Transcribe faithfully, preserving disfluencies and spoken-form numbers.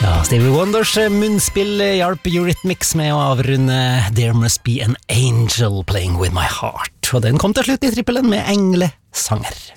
Ja, Stevie Wonders munnspill hjalp Eurythmics med å avrunde There Must Be an Angel Playing With My Heart, og den kom til slutt i trippelen med Englesanger.